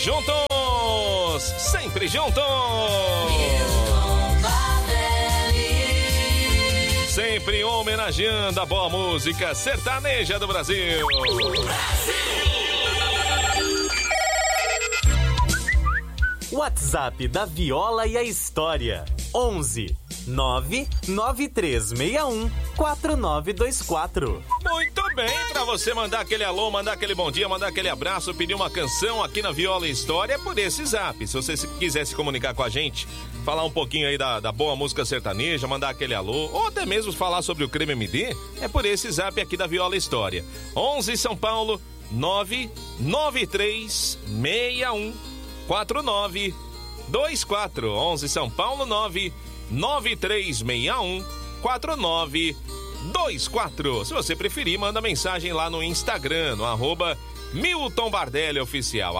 juntos, sempre juntos. Sempre homenageando a boa música sertaneja do Brasil. WhatsApp da Viola e a História. 11 99361 4924. Muito bem, pra você mandar aquele alô, mandar aquele bom dia, mandar aquele abraço, pedir uma canção aqui na Viola e História, é por esse zap. Se você quiser se comunicar com a gente, falar um pouquinho aí da boa música sertaneja, mandar aquele alô, ou até mesmo falar sobre o Creme MD, é por esse zap aqui da Viola e História. 11 São Paulo, 99361 4924. 11 São Paulo, 99361 4924. Se você preferir, manda mensagem lá no Instagram, no @Milton Bardelli Oficial,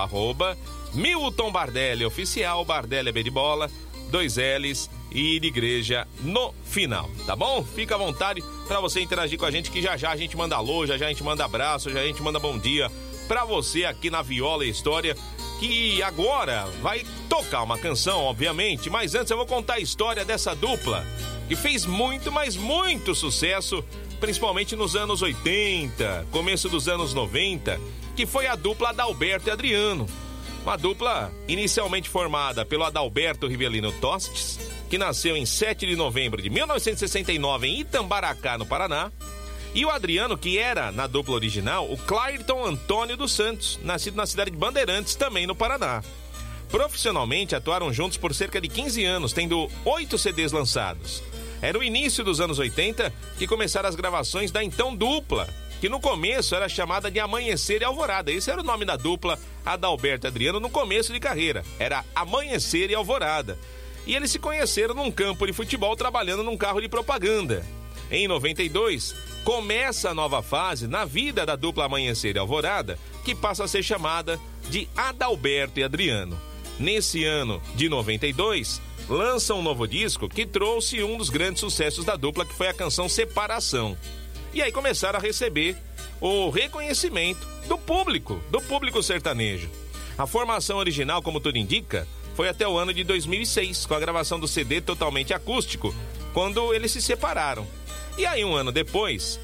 @Milton Bardelli Oficial, Bardelli é B de bola, 2 L's e de igreja no final, tá bom? Fica à vontade pra você interagir com a gente, que já a gente manda alô, já a gente manda abraço, já a gente manda bom dia pra você aqui na Viola e História, que agora vai tocar uma canção, obviamente, mas antes eu vou contar a história dessa dupla que fez muito, mas muito sucesso, principalmente nos anos 80, começo dos anos 90, que foi a dupla Adalberto e Adriano. Uma dupla inicialmente formada pelo Adalberto Rivelino Tostes, que nasceu em 7 de novembro de 1969 em Itambaracá, no Paraná, e o Adriano, que era, na dupla original, o Clayton Antônio dos Santos, nascido na cidade de Bandeirantes, também no Paraná. Profissionalmente, atuaram juntos por cerca de 15 anos, tendo 8 CDs lançados. Era o início dos anos 80 que começaram as gravações da então dupla, que no começo era chamada de Amanhecer e Alvorada. Esse era o nome da dupla Adalberto e Adriano no começo de carreira. Era Amanhecer e Alvorada. E eles se conheceram num campo de futebol trabalhando num carro de propaganda. Em 92, começa a nova fase na vida da dupla Amanhecer e Alvorada, que passa a ser chamada de Adalberto e Adriano. Nesse ano de 92, lança um novo disco que trouxe um dos grandes sucessos da dupla, que foi a canção Separação. E aí começaram a receber o reconhecimento do público sertanejo. A formação original, como tudo indica, foi até o ano de 2006, com a gravação do CD totalmente acústico, quando eles se separaram. E aí, um ano depois,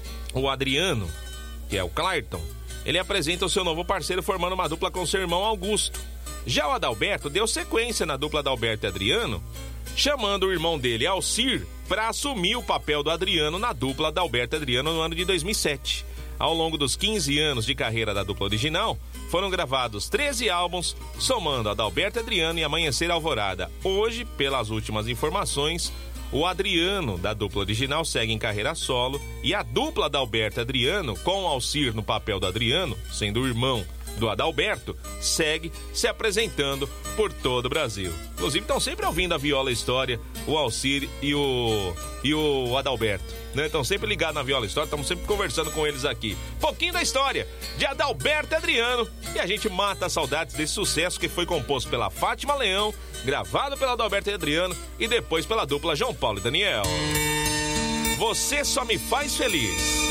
o Adriano, que é o Clayton, ele apresenta o seu novo parceiro, formando uma dupla com seu irmão Augusto. Já o Adalberto deu sequência na dupla Adalberto e Adriano, chamando o irmão dele, Alcir, para assumir o papel do Adriano na dupla Adalberto e Adriano no ano de 2007. Ao longo dos 15 anos de carreira da dupla original, foram gravados 13 álbuns, somando Adalberto e Adriano e Amanhecer e Alvorada. Hoje, pelas últimas informações, o Adriano, da dupla original, segue em carreira solo, e a dupla Adalberto e Adriano, com o Alcir no papel do Adriano, sendo o irmão do Adalberto, segue se apresentando por todo o Brasil. Inclusive, estão sempre ouvindo a Viola História, o Alcir e o Adalberto, né? Estão sempre ligados na Viola História, estamos sempre conversando com eles aqui. Pouquinho da história de Adalberto e Adriano, e a gente mata as saudades desse sucesso que foi composto pela Fátima Leão, gravado pela Adalberto e Adriano e depois pela dupla João Paulo e Daniel. Você só me faz feliz.